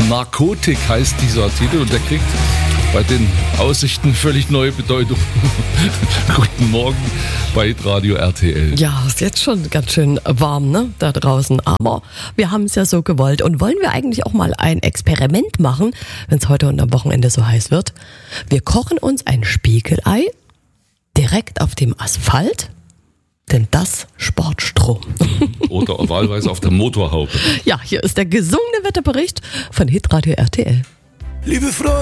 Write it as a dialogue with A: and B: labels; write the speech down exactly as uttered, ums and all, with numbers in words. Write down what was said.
A: Narkotik heißt dieser Titel und der kriegt bei den Aussichten völlig neue Bedeutung. Guten Morgen bei Radio R T L.
B: Ja, ist jetzt schon ganz schön warm, ne, da draußen. Aber wir haben es ja so gewollt. Und wollen wir eigentlich auch mal ein Experiment machen, wenn es heute und am Wochenende so heiß wird? Wir kochen uns ein Spiegelei direkt auf dem Asphalt, denn das spart Strom.
A: Oder wahlweise auf der Motorhaube.
B: Ja, hier ist der gesungene Wetterbericht von Hitradio R T L.
C: Liebe Freunde.